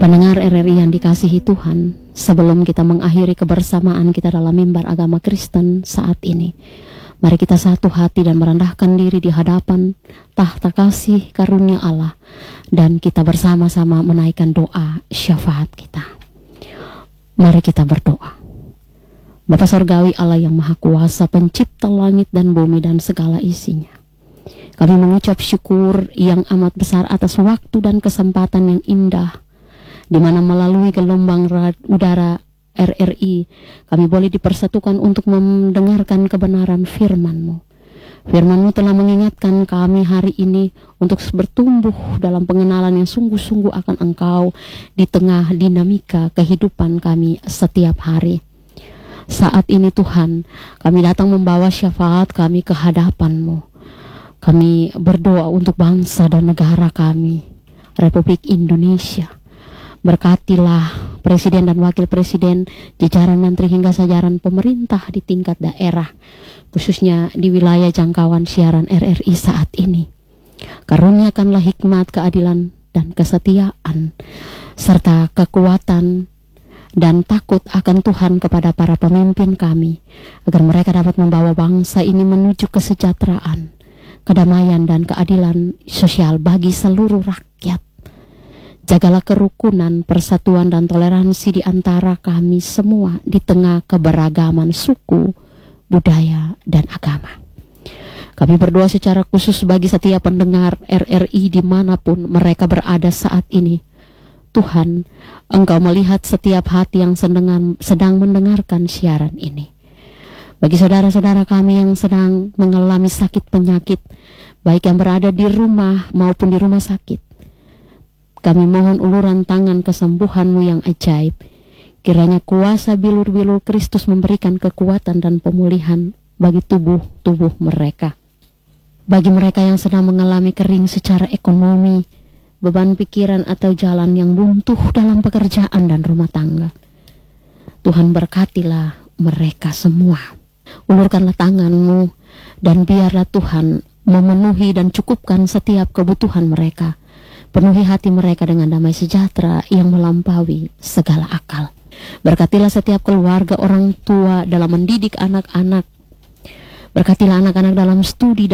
Pendengar RRI yang dikasihi Tuhan, sebelum kita mengakhiri kebersamaan kita dalam mimbar agama Kristen saat ini, mari kita satu hati dan merendahkan diri di hadapan tahta kasih karunia Allah, dan kita bersama-sama menaikkan doa syafaat kita. Mari kita berdoa. Bapa Sorgawi, Allah yang Maha Kuasa, pencipta langit dan bumi dan segala isinya, kami mengucap syukur yang amat besar atas waktu dan kesempatan yang indah, di mana melalui gelombang udara RRI kami boleh dipersatukan untuk mendengarkan kebenaran firman-Mu. Firman-Mu telah mengingatkan kami hari ini untuk bertumbuh dalam pengenalan yang sungguh-sungguh akan Engkau di tengah dinamika kehidupan kami setiap hari. Saat ini Tuhan, kami datang membawa syafaat kami ke hadapan-Mu. Kami berdoa untuk bangsa dan negara kami, Republik Indonesia. Berkatilah Presiden dan Wakil Presiden, jajaran menteri hingga jajaran pemerintah di tingkat daerah, khususnya di wilayah jangkauan siaran RRI saat ini. Karuniakanlah hikmat, keadilan, dan kesetiaan, serta kekuatan dan takut akan Tuhan kepada para pemimpin kami, agar mereka dapat membawa bangsa ini menuju kesejahteraan, kedamaian, dan keadilan sosial bagi seluruh rakyat. Jagalah kerukunan, persatuan, dan toleransi di antara kami semua di tengah keberagaman suku, budaya, dan agama. Kami berdoa secara khusus bagi setiap pendengar RRI dimanapun mereka berada saat ini. Tuhan, Engkau melihat setiap hati yang sedang mendengarkan siaran ini. Bagi saudara-saudara kami yang sedang mengalami sakit penyakit, baik yang berada di rumah maupun di rumah sakit, kami mohon uluran tangan kesembuhan-Mu yang ajaib. Kiranya kuasa bilur-bilur Kristus memberikan kekuatan dan pemulihan bagi tubuh-tubuh mereka. Bagi mereka yang sedang mengalami kering secara ekonomi, beban pikiran atau jalan yang buntu dalam pekerjaan dan rumah tangga, Tuhan berkatilah mereka semua. Ulurkanlah tangan-Mu dan biarlah Tuhan memenuhi dan cukupkan setiap kebutuhan mereka. Penuhi hati mereka dengan damai sejahtera yang melampaui segala akal. Berkatilah setiap keluarga orang tua dalam mendidik anak-anak. Berkatilah anak-anak dalam studi